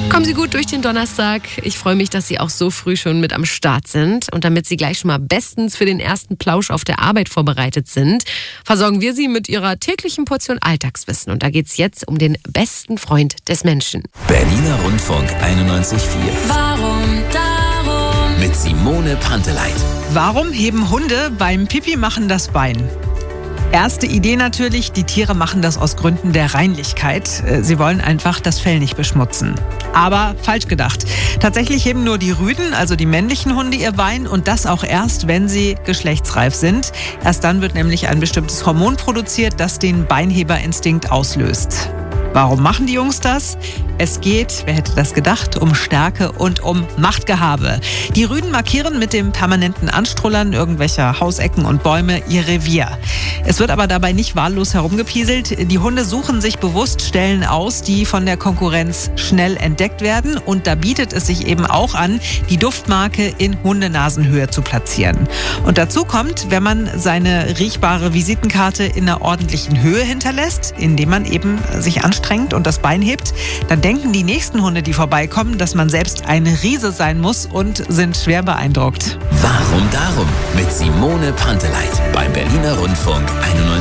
Kommen Sie gut durch den Donnerstag. Ich freue mich, dass Sie auch so früh schon mit am Start sind. Und damit Sie gleich schon mal bestens für den ersten Plausch auf der Arbeit vorbereitet sind, versorgen wir Sie mit Ihrer täglichen Portion Alltagswissen. Und da geht's jetzt um den besten Freund des Menschen. Berliner Rundfunk 91,4. Warum darum? Mit Simone Panteleit. Warum heben Hunde beim Pipi-Machen das Bein? Erste Idee natürlich, die Tiere machen das aus Gründen der Reinlichkeit. Sie wollen einfach das Fell nicht beschmutzen. Aber falsch gedacht. Tatsächlich heben nur die Rüden, also die männlichen Hunde, ihr Bein und das auch erst, wenn sie geschlechtsreif sind. Erst dann wird nämlich ein bestimmtes Hormon produziert, das den Beinheberinstinkt auslöst. Warum machen die Jungs das? Es geht, wer hätte das gedacht, um Stärke und um Machtgehabe. Die Rüden markieren mit dem permanenten Anstrullern irgendwelcher Hausecken und Bäume ihr Revier. Es wird aber dabei nicht wahllos herumgepieselt. Die Hunde suchen sich bewusst Stellen aus, die von der Konkurrenz schnell entdeckt werden. Und da bietet es sich eben auch an, die Duftmarke in Hundenasenhöhe zu platzieren. Und dazu kommt, wenn man seine riechbare Visitenkarte in einer ordentlichen Höhe hinterlässt, indem man eben sich anstrengt und das Bein hebt, dann denken die nächsten Hunde, die vorbeikommen, dass man selbst ein Riese sein muss und sind schwer beeindruckt. Warum darum? Mit Simone Panteleit beim Berliner Rundfunk 91,4.